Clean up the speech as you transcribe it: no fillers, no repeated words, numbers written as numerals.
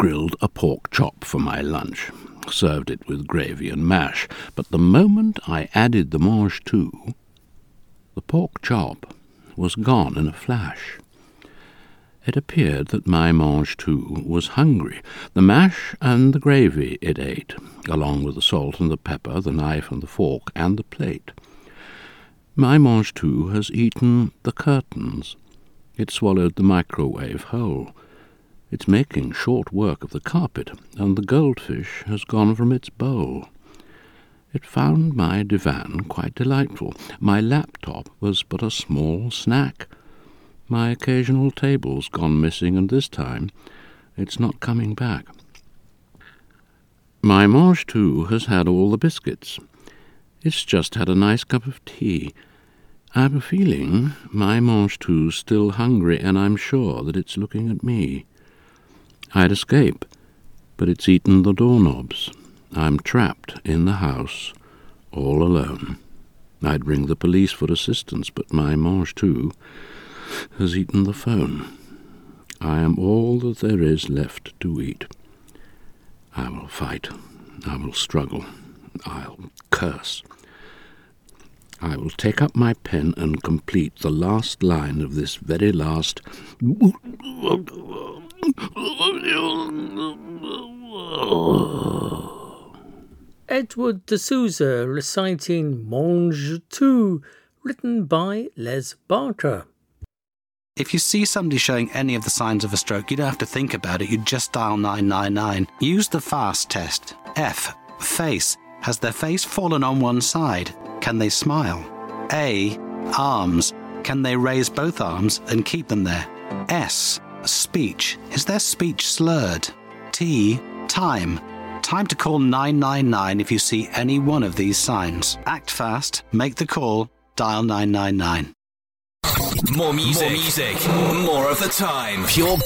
grilled a pork chop for my lunch, served it with gravy and mash, but the moment I added the mange tout, the pork chop was gone in a flash. It appeared that my mange tout was hungry. The mash and the gravy it ate, along with the salt and the pepper, the knife and the fork, and the plate. My mange tout has eaten the curtains. It swallowed the microwave whole. It's making short work of the carpet, and the goldfish has gone from its bowl. It found my divan quite delightful. My laptop was but a small snack. My occasional table's gone missing, and this time it's not coming back. My mange tout has had all the biscuits. It's just had a nice cup of tea. I'm feeling my mange tout's still hungry, and I'm sure that it's looking at me. I'd escape, but it's eaten the doorknobs. I'm trapped in the house, all alone. I'd ring the police for assistance, but my mange tout has eaten the phone. I am all that there is left to eat. I will fight. I will struggle. I'll curse. I will take up my pen and complete the last line of this very last... Edward de Souza reciting Mange Tout, written by Les Barker. If you see somebody showing any of the signs of a stroke, you don't have to think about it, you just dial 999. Use the FAST test. F. Face. Has their face fallen on one side? Can they smile? A. Arms. Can they raise both arms and keep them there? S. Speech. Is their speech slurred? T. Time. Time to call 999 if you see any one of these signs. Act fast, make the call, dial 999. More music, more of the time. Pure